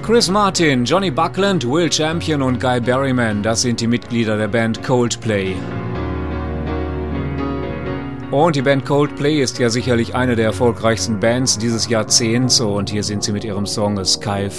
Chris Martin, Johnny Buckland, Will Champion und Guy Berryman, das sind die Mitglieder der Band Coldplay. Und die Band Coldplay ist ja sicherlich eine der erfolgreichsten Bands dieses Jahrzehnts und hier sind sie mit ihrem Song A Sky